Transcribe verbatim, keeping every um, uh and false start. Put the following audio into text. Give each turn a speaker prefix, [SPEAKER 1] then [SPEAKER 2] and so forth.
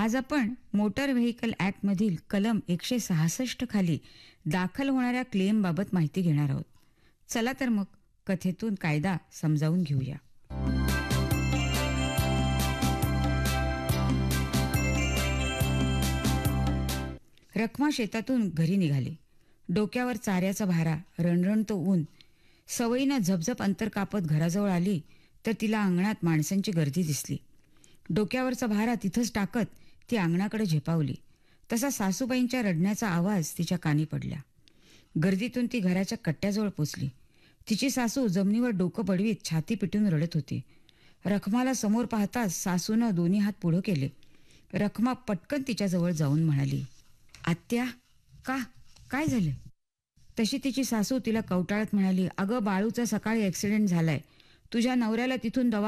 [SPEAKER 1] आज आपण motor vehicle ॲक्टमधील कलम एकशे सहासष्ट खाली दाखल होणाऱ्या क्लेमबाबत माहिती घेणार आहोत. चला तर मग कथेतून कायदा समजावून घेऊया. रखमा शेतातून घरी निघाली. डोक्यावर चाऱ्याचा भारा, रणरणतो ऊन. सवयीनं झपझप अंतर कापत घराजवळ आली तर तिला अंगणात माणसांची गर्दी दिसली. डोक्यावरचा भारा तिथंच टाकत ती अंगणाकडे झेपावली. तसा सासूबाईंच्या रडण्याचा आवाज तिच्या कानी पडला. गर्दीतून ती घराच्या कट्ट्याजवळ पोचली. तिची सासू जमिनीवर डोकं बडवीत छाती पिटून रडत होती. रखमाला समोर पाहताच सासूनं दोन्ही हात पुढं केले. रखमा पटकन तिच्याजवळ जाऊन म्हणाली, आत्या, का काय झाले? तशी तिची सासू तिला कवटाळत म्हणाली, अगं बाळूचा सकाळी ॲक्सिडेंट झालाय. तुझ्या नवऱ्याला तिथून दवा